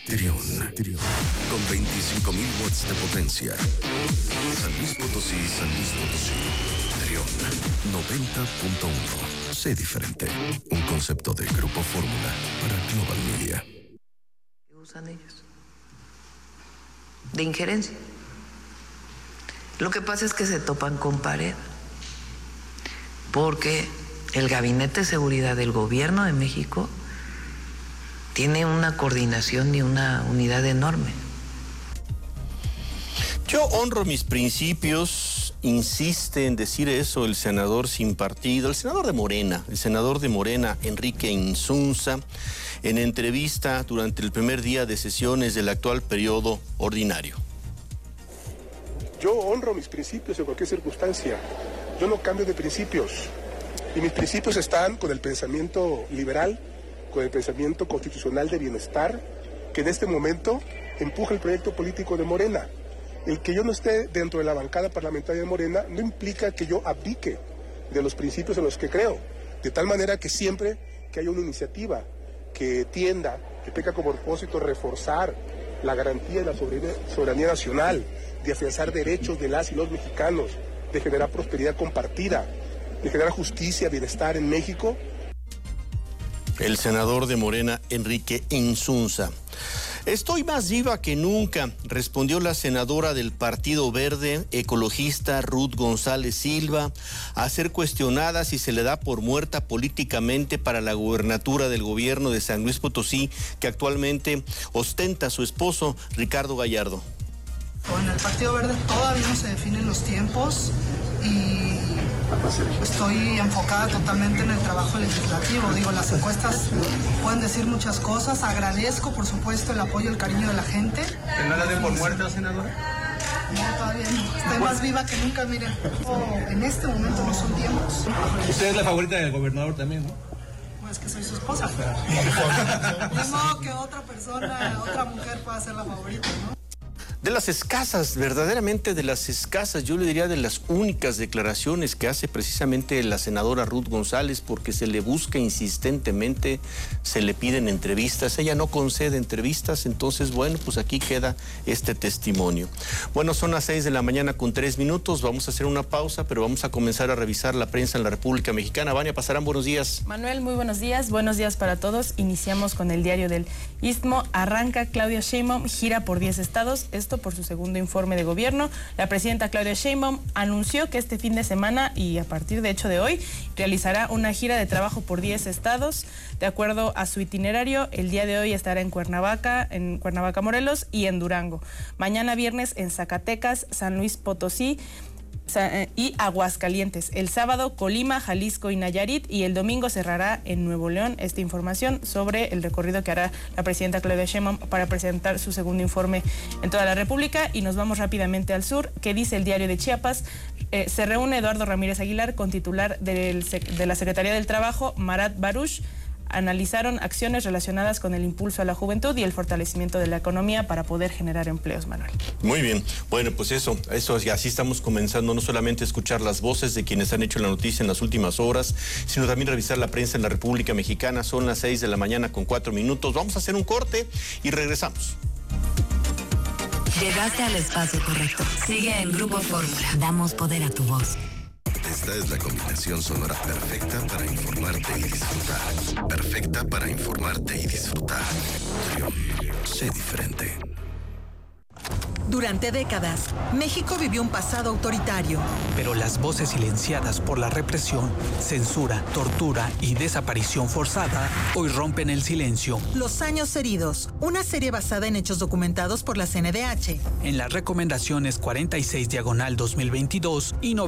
Trión, con 25,000 watts de potencia. San Luis Potosí, Trión, 90.1. Sé diferente. Un concepto de Grupo Fórmula para Global Media. ¿Qué usan ellos? De injerencia. Lo que pasa es que se topan con pared, porque el Gabinete de Seguridad del Gobierno de México tiene una coordinación y una unidad enorme. Yo honro mis principios, insiste en decir eso el senador sin partido, el senador de Morena, Enrique Insunza, en entrevista durante el primer día de sesiones del actual periodo ordinario. Yo honro mis principios en cualquier circunstancia. Yo no cambio de principios. Y mis principios están con el pensamiento liberal, con el pensamiento constitucional de bienestar, que en este momento empuja el proyecto político de Morena. El que yo no esté dentro de la bancada parlamentaria de Morena no implica que yo abdique de los principios en los que creo. De tal manera que siempre que haya una iniciativa que tienda, que tenga como propósito reforzar la garantía de la soberanía nacional, de afianzar derechos de las y los mexicanos, de generar prosperidad compartida, de generar justicia, bienestar en México. El senador de Morena, Enrique Insunza. Estoy más viva que nunca, respondió la senadora del Partido Verde, ecologista Ruth González Silva, a ser cuestionada si se le da por muerta políticamente para la gubernatura del gobierno de San Luis Potosí, que actualmente ostenta su esposo, Ricardo Gallardo. En el Partido Verde todavía no se definen los tiempos y estoy enfocada totalmente en el trabajo legislativo. Digo, las encuestas pueden decir muchas cosas. Agradezco, por supuesto, el apoyo y el cariño de la gente. ¿Que no la den por muerta, senadora? No, todavía no. Estoy más viva que nunca, miren. En este momento no son tiempos. Usted es la favorita del gobernador también, ¿no? Pues que soy su esposa. De modo que otra persona, otra mujer pueda ser la favorita, ¿no? De las escasas, verdaderamente de las escasas, yo le diría de las únicas declaraciones que hace precisamente la senadora Ruth González, porque se le busca insistentemente, se le piden entrevistas, ella no concede entrevistas, entonces bueno, pues aquí queda este testimonio. Bueno, son las 6 de la mañana con 3 minutos, vamos a hacer una pausa, pero vamos a comenzar a revisar la prensa en la República Mexicana. Vania Pasarán, buenos días. Manuel, muy buenos días para todos. Iniciamos con el diario del Istmo. Arranca Claudia Sheinbaum, gira por 10 estados, por su segundo informe de gobierno. La presidenta Claudia Sheinbaum anunció que este fin de semana y a partir de hecho de hoy realizará una gira de trabajo por 10 estados. De acuerdo a su itinerario, el día de hoy estará en Cuernavaca, Morelos y en Durango. Mañana viernes en Zacatecas, San Luis Potosí y Aguascalientes. El sábado, Colima, Jalisco y Nayarit, y el domingo cerrará en Nuevo León. Esta información sobre el recorrido que hará la presidenta Claudia Sheinbaum para presentar su segundo informe en toda la República. Y nos vamos rápidamente al sur. ¿Qué dice el diario de Chiapas? Se reúne Eduardo Ramírez Aguilar con titular de la Secretaría del Trabajo, Marat Baruch. Analizaron acciones relacionadas con el impulso a la juventud y el fortalecimiento de la economía para poder generar empleos, Manuel. Muy bien. Bueno, pues eso, así estamos comenzando no solamente a escuchar las voces de quienes han hecho la noticia en las últimas horas, sino también revisar la prensa en la República Mexicana. Son las 6 de la mañana con 4 minutos. Vamos a hacer un corte y regresamos. Llegaste al espacio correcto. Sigue en Grupo Fórmula. Damos poder a tu voz. Esta es la combinación sonora perfecta para informarte y disfrutar. Perfecta para informarte y disfrutar. Trión, sé diferente. Durante décadas, México vivió un pasado autoritario. Pero las voces silenciadas por la represión, censura, tortura y desaparición forzada hoy rompen el silencio. Los años heridos, una serie basada en hechos documentados por la CNDH. En las recomendaciones 46/2022 y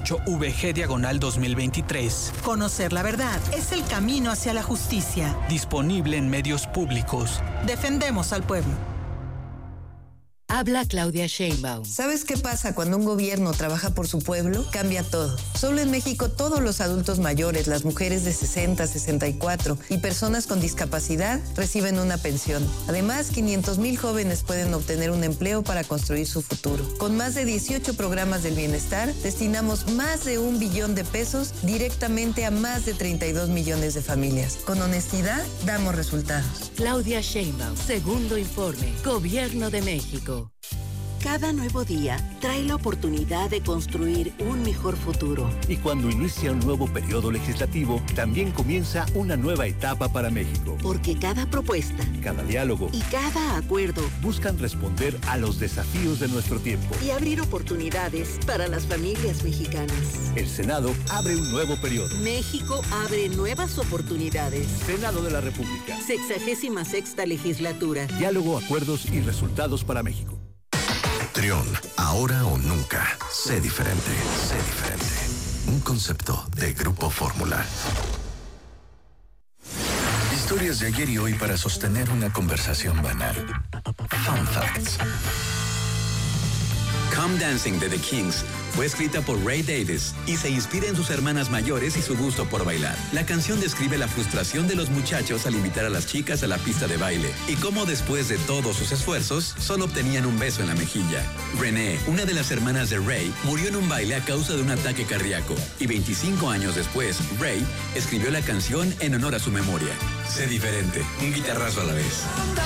98/VG/2023. Conocer la verdad es el camino hacia la justicia. Disponible en medios públicos. Defendemos al pueblo. Habla Claudia Sheinbaum. ¿Sabes qué pasa cuando un gobierno trabaja por su pueblo? Cambia todo. Solo en México todos los adultos mayores, las mujeres de 60, 64 y personas con discapacidad reciben una pensión. Además, 500,000 jóvenes pueden obtener un empleo para construir su futuro. Con más de 18 programas del bienestar, destinamos más de 1 billón de pesos directamente a más de 32 millones de familias. Con honestidad, damos resultados. Claudia Sheinbaum, segundo informe, Gobierno de México. Cada nuevo día trae la oportunidad de construir un mejor futuro. Y cuando inicia un nuevo periodo legislativo, también comienza una nueva etapa para México. Porque cada propuesta, cada diálogo y cada acuerdo buscan responder a los desafíos de nuestro tiempo y abrir oportunidades para las familias mexicanas. El Senado abre un nuevo periodo. México abre nuevas oportunidades. Senado de la República. 66ª legislatura. Diálogo, acuerdos y resultados para México. Trión, ahora o nunca. Sé diferente, sé diferente. Un concepto de Grupo Fórmula. Historias de ayer y hoy para sostener una conversación banal. Fun Facts. Come Dancing de The Kings fue escrita por Ray Davies y se inspira en sus hermanas mayores y su gusto por bailar. La canción describe la frustración de los muchachos al invitar a las chicas a la pista de baile y cómo después de todos sus esfuerzos solo obtenían un beso en la mejilla. Renee, una de las hermanas de Ray, murió en un baile a causa de un ataque cardíaco y 25 años después, Ray escribió la canción en honor a su memoria. Sé diferente, un guitarrazo a la vez.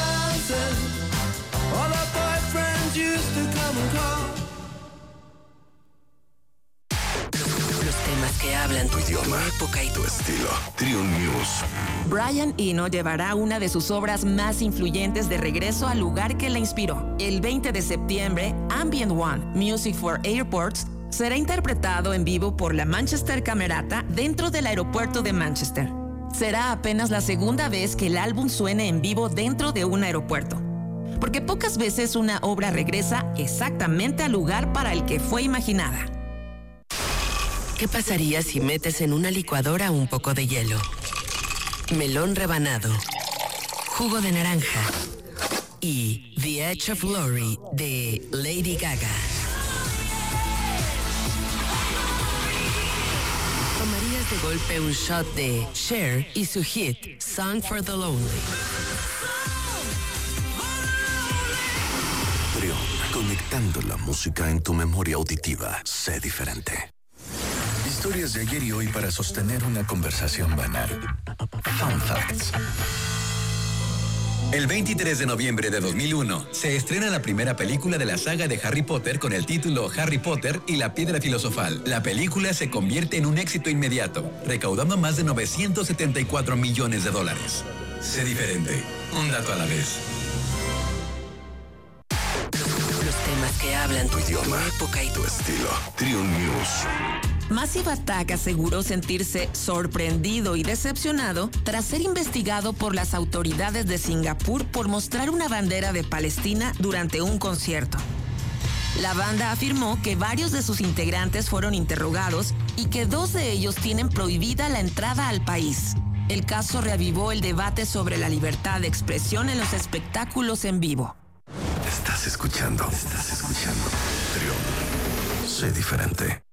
Que hablan tu idioma, tu época y tu estilo. Trión News. Brian Eno llevará una de sus obras más influyentes de regreso al lugar que la inspiró. El 20 de septiembre, Ambient One, Music for Airports, será interpretado en vivo por la Manchester Camerata dentro del aeropuerto de Manchester. Será apenas la segunda vez que el álbum suene en vivo dentro de un aeropuerto, porque pocas veces una obra regresa exactamente al lugar para el que fue imaginada. ¿Qué pasaría si metes en una licuadora un poco de hielo, melón rebanado, jugo de naranja y The Edge of Glory de Lady Gaga? Tomarías de golpe un shot de Cher y su hit Song for the Lonely. Trión, conectando la música en tu memoria auditiva. Sé diferente. Historias de ayer y hoy para sostener una conversación banal. Fun Facts. El 23 de noviembre de 2001 se estrena la primera película de la saga de Harry Potter con el título Harry Potter y la Piedra Filosofal. La película se convierte en un éxito inmediato, recaudando más de $974 millones. Sé diferente, un dato a la vez. Los temas que hablan tu idioma, tu época y tu estilo. Trión News. Massive Attack aseguró sentirse sorprendido y decepcionado tras ser investigado por las autoridades de Singapur por mostrar una bandera de Palestina durante un concierto. La banda afirmó que varios de sus integrantes fueron interrogados y que 2 de ellos tienen prohibida la entrada al país. El caso reavivó el debate sobre la libertad de expresión en los espectáculos en vivo. Estás escuchando. Trión. Sé diferente.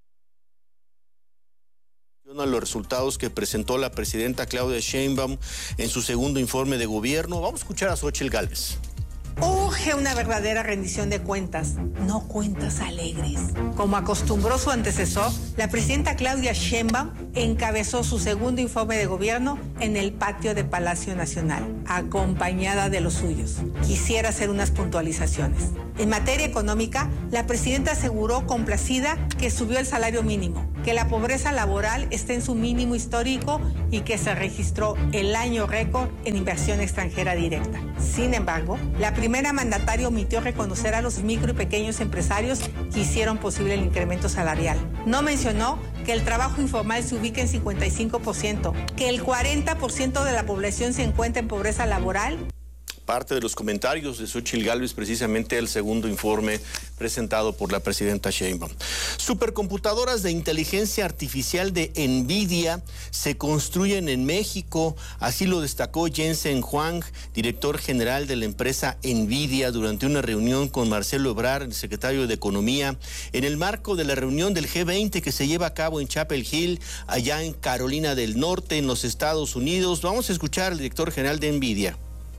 A los resultados que presentó la presidenta Claudia Sheinbaum en su segundo informe de gobierno. Vamos a escuchar a Xóchitl Gálvez. Urge una verdadera rendición de cuentas, no cuentas alegres. Como acostumbró su antecesor, la presidenta Claudia Sheinbaum encabezó su segundo informe de gobierno en el patio de Palacio Nacional, acompañada de los suyos. Quisiera hacer unas puntualizaciones. En materia económica, la presidenta aseguró complacida que subió el salario mínimo, que la pobreza laboral está en su mínimo histórico y que se registró el año récord en inversión extranjera directa. Sin embargo, la primera mandataria omitió reconocer a los micro y pequeños empresarios que hicieron posible el incremento salarial. No mencionó que el trabajo informal se ubica en 55%, que el 40% de la población se encuentra en pobreza laboral. parte de los comentarios de Xóchitl Gálvez, precisamente el segundo informe presentado por la presidenta Sheinbaum. Supercomputadoras de inteligencia artificial de NVIDIA se construyen en México, así lo destacó Jensen Huang, director general de la empresa NVIDIA, durante una reunión con Marcelo Ebrard, el secretario de Economía, en el marco de la reunión del G20 que se lleva a cabo en Chapel Hill, allá en Carolina del Norte, en los Estados Unidos. Vamos a escuchar al director general de NVIDIA.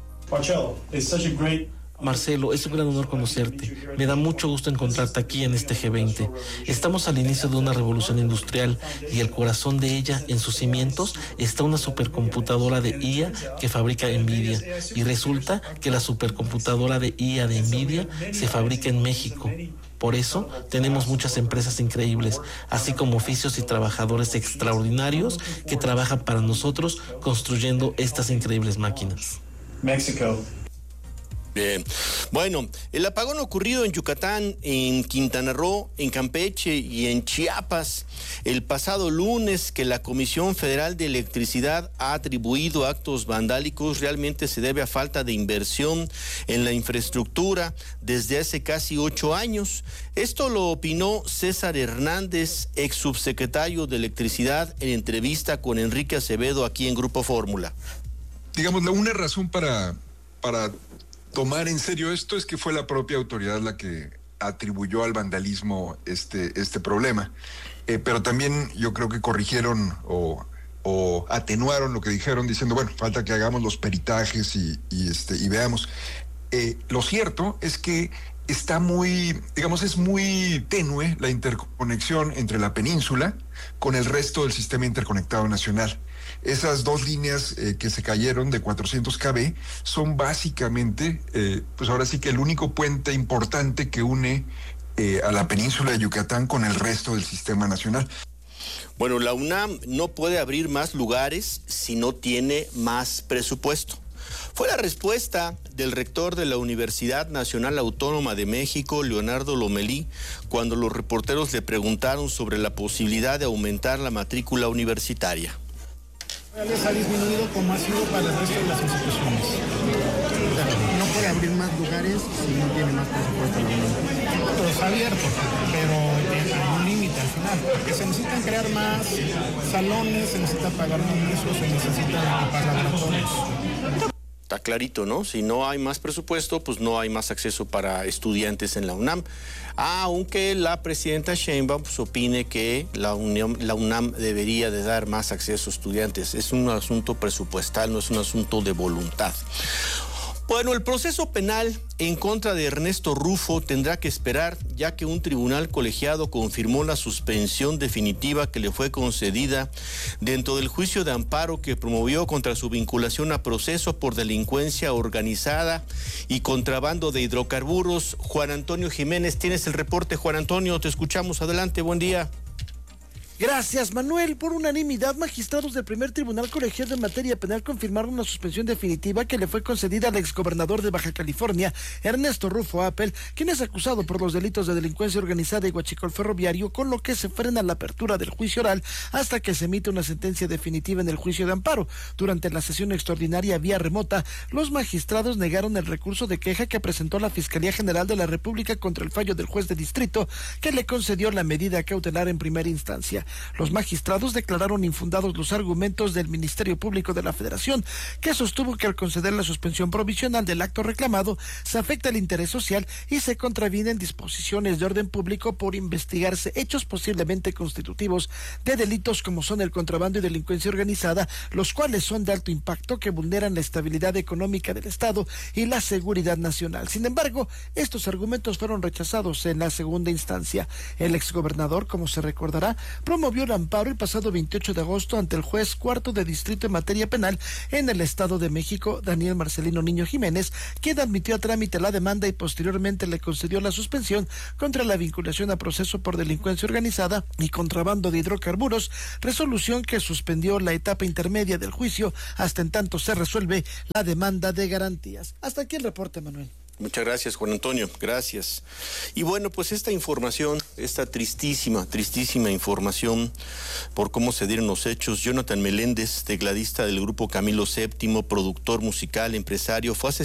Marcelo, es un gran honor conocerte. Me da mucho gusto encontrarte aquí en este G20. Estamos al inicio de una revolución industrial y el corazón de ella, en sus cimientos, está una supercomputadora de IA que fabrica NVIDIA. Y resulta que la supercomputadora de IA de NVIDIA se fabrica en México. Por eso tenemos muchas empresas increíbles, así como oficios y trabajadores extraordinarios que trabajan para nosotros construyendo estas increíbles máquinas. México. Bien. Bueno, el apagón ocurrido en Yucatán, en Quintana Roo, en Campeche y en Chiapas el pasado lunes, que la Comisión Federal de Electricidad ha atribuido actos vandálicos, realmente se debe a falta de inversión en la infraestructura desde hace casi 8 años. Esto lo opinó César Hernández, ex subsecretario de Electricidad, en entrevista con Enrique Acevedo aquí en Grupo Fórmula. Digamos, una razón para tomar en serio esto es que fue la propia autoridad la que atribuyó al vandalismo este problema. Pero también yo creo que corrigieron o atenuaron lo que dijeron, diciendo, bueno, falta que hagamos los peritajes y veamos. Lo cierto es que está muy, digamos, es muy tenue la interconexión entre la península con el resto del sistema interconectado nacional. Esas dos líneas que se cayeron de 400 kV son básicamente, pues ahora sí que el único puente importante que une a la península de Yucatán con el resto del sistema nacional. Bueno, la UNAM no puede abrir más lugares si no tiene más presupuesto. Fue la respuesta del rector de la Universidad Nacional Autónoma de México, Leonardo Lomelí, cuando los reporteros le preguntaron sobre la posibilidad de aumentar la matrícula universitaria. Ha disminuido como ha sido para el resto de las instituciones. No puede abrir más lugares si no tiene más presupuesto. Todo está abierto, pero hay un límite al final, porque se necesitan crear más salones, se necesita pagar más pisos, se necesitan equipar laboratorios. Está clarito, ¿no? Si no hay más presupuesto, pues no hay más acceso para estudiantes en la UNAM. Aunque la presidenta Sheinbaum pues, opine que la UNAM debería de dar más acceso a estudiantes. Es un asunto presupuestal, no es un asunto de voluntad. Bueno, el proceso penal en contra de Ernesto Rufo tendrá que esperar, ya que un tribunal colegiado confirmó la suspensión definitiva que le fue concedida dentro del juicio de amparo que promovió contra su vinculación a proceso por delincuencia organizada y contrabando de hidrocarburos. Juan Antonio Jiménez, tienes el reporte. Juan Antonio, te escuchamos. Adelante, buen día. Gracias, Manuel. Por unanimidad, magistrados del primer tribunal colegiado en materia penal confirmaron una suspensión definitiva que le fue concedida al exgobernador de Baja California, Ernesto Rufo Appel, quien es acusado por los delitos de delincuencia organizada y huachicol ferroviario, con lo que se frena la apertura del juicio oral hasta que se emite una sentencia definitiva en el juicio de amparo. Durante la sesión extraordinaria vía remota, los magistrados negaron el recurso de queja que presentó la Fiscalía General de la República contra el fallo del juez de distrito que le concedió la medida cautelar en primera instancia. Los magistrados declararon infundados los argumentos del Ministerio Público de la Federación, que sostuvo que al conceder la suspensión provisional del acto reclamado, se afecta el interés social y se contravienen disposiciones de orden público por investigarse hechos posiblemente constitutivos de delitos como son el contrabando y delincuencia organizada, los cuales son de alto impacto que vulneran la estabilidad económica del Estado y la seguridad nacional. Sin embargo, estos argumentos fueron rechazados en la segunda instancia. El exgobernador, como se recordará, promovió el amparo el pasado 28 de agosto ante el juez cuarto de distrito en materia penal en el Estado de México, Daniel Marcelino Niño Jiménez, quien admitió a trámite la demanda y posteriormente le concedió la suspensión contra la vinculación a proceso por delincuencia organizada y contrabando de hidrocarburos, resolución que suspendió la etapa intermedia del juicio hasta en tanto se resuelve la demanda de garantías. Hasta aquí el reporte, Manuel. Muchas gracias, Juan Antonio, gracias. Y bueno, pues esta información, esta tristísima información por cómo se dieron los hechos. Jonathan Meléndez, tecladista del grupo Camilo VII, productor musical, empresario, fue asesinado